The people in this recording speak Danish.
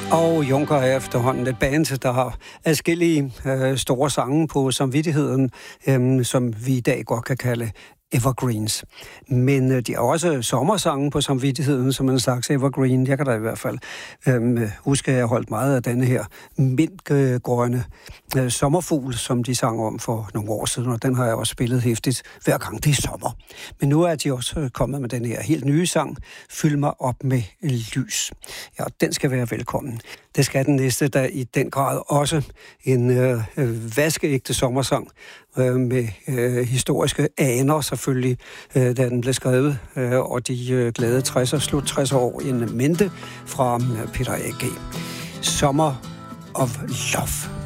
Og Juncker er efterhånden et band, der har adskillige store sange på samvittigheden, som vi i dag godt kan kalde evergreens. Men de har også sommersange på samvittigheden, som en slags evergreen. Jeg kan da i hvert fald huske, at jeg holdt meget af denne her mintgrønne sommerfugl, som de sang om for nogle år siden, og den har jeg også spillet hæftigt hver gang det er sommer. Men nu er de også kommet med den her helt nye sang, Fyld mig op med lys. Ja, den skal være velkommen. Det skal den næste, der i den grad også en vaskeægte sommersang med historiske aner selvfølgelig, da den blev skrevet, og de glade 60'er, slut 60'er år i en mente fra Peter A.G. Summer of Love.